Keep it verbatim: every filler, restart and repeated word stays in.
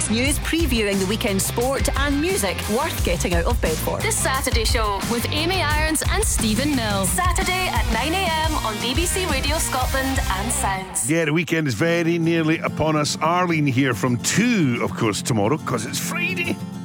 latest news, previewing the weekend sport and music worth getting out of bed for. The Saturday Show with Amy Irons and Stephen Mills. Saturday at nine a m on B B C Radio Scotland and Sounds. Yeah, the weekend is very nearly upon us. Arlene here from two, of course, tomorrow, because it's Friday.